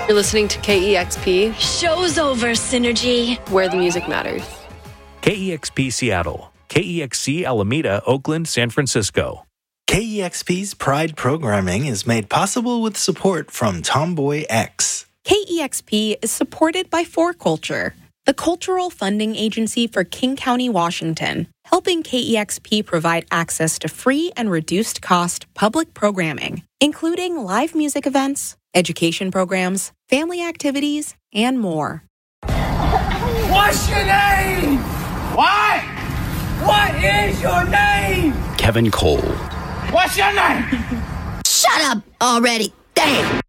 You're listening to KEXP, Show's over, Synergy. where the music matters. KEXP Seattle, KEXC Alameda, Oakland, San Francisco. KEXP's Pride programming is made possible with support from Tomboy X. KEXP is supported by 4Culture, the cultural funding agency for King County, Washington, helping KEXP provide access to free and reduced-cost public programming, including live music events, education programs, family activities, and more. What's your name? What? What is your name? Kevin Cole. What's your name? Shut up already. Damn.